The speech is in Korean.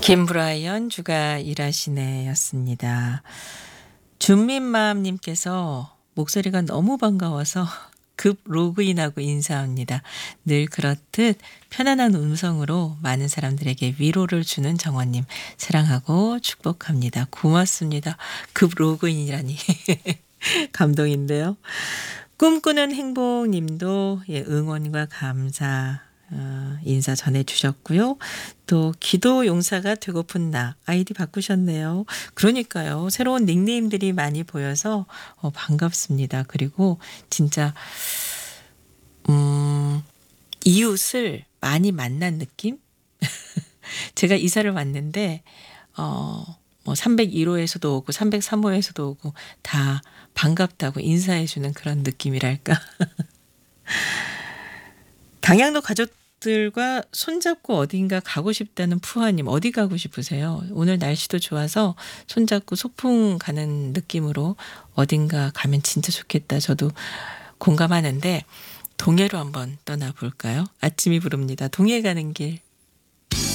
김브라이언 주가 일하시네 였습니다. 준민맘님께서 목소리가 너무 반가워서 급 로그인하고 인사합니다. 늘 그렇듯 편안한 음성으로 많은 사람들에게 위로를 주는 정원님 사랑하고 축복합니다. 고맙습니다. 급 로그인이라니 감동인데요. 꿈꾸는 행복님도 응원과 감사 인사 전해주셨고요. 또 기도 용사가 되고픈 나 아이디 바꾸셨네요. 그러니까요. 새로운 닉네임들이 많이 보여서 반갑습니다. 그리고 진짜 이웃을 많이 만난 느낌? 제가 이사를 왔는데 뭐 301호에서도 오고 303호에서도 오고 다 반갑다고 인사해주는 그런 느낌이랄까. 당양도 가족들과 손잡고 어딘가 가고 싶다는 푸하님 어디 가고 싶으세요? 오늘 날씨도 좋아서 손잡고 소풍 가는 느낌으로 어딘가 가면 진짜 좋겠다. 저도 공감하는데 동해로 한번 떠나볼까요? 아침이 부릅니다. 동해 가는 길.